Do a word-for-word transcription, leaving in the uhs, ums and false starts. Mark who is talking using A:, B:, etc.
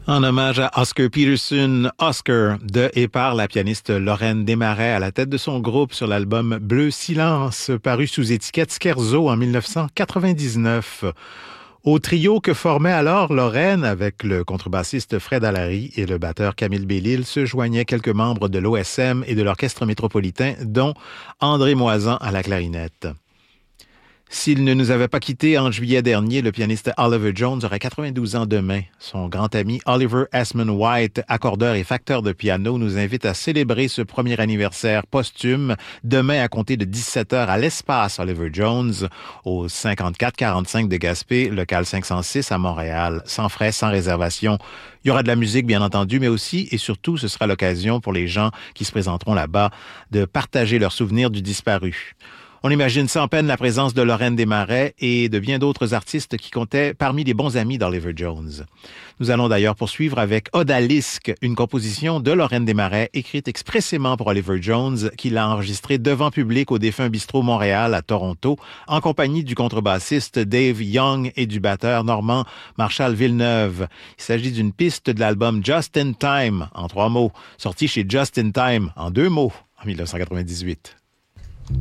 A: En hommage à Oscar Peterson, Oscar, de et par la pianiste Lorraine Desmarais à la tête de son groupe sur l'album Bleu Silence, paru sous étiquette Scherzo en dix-neuf cent quatre-vingt-dix-neuf. Au trio que formait alors Lorraine avec le contrebassiste Fred Allary et le batteur Camille Bellil se joignaient quelques membres de l'O S M et de l'Orchestre métropolitain, dont André Moisan à la clarinette. S'il ne nous avait pas quittés en juillet dernier, le pianiste Oliver Jones aurait quatre-vingt-douze ans demain. Son grand ami Oliver Esmond White, accordeur et facteur de piano, nous invite à célébrer ce premier anniversaire posthume demain à compter de dix-sept heures à l'Espace Oliver Jones, au cinquante-quatre quarante-cinq de Gaspé, local cinq cent six à Montréal, sans frais, sans réservation. Il y aura de la musique, bien entendu, mais aussi et surtout, ce sera l'occasion pour les gens qui se présenteront là-bas de partager leurs souvenirs du disparu. On imagine sans peine la présence de Lorraine Desmarais et de bien d'autres artistes qui comptaient parmi les bons amis d'Oliver Jones. Nous allons d'ailleurs poursuivre avec Odalisque, une composition de Lorraine Desmarais écrite expressément pour Oliver Jones, qu'il a enregistrée devant public au défunt Bistrot Montréal à Toronto, en compagnie du contrebassiste Dave Young et du batteur normand Marshall Villeneuve. Il s'agit d'une piste de l'album Just in Time, en trois mots, sorti chez Just in Time, en deux mots, en dix-neuf cent quatre-vingt-dix-huit.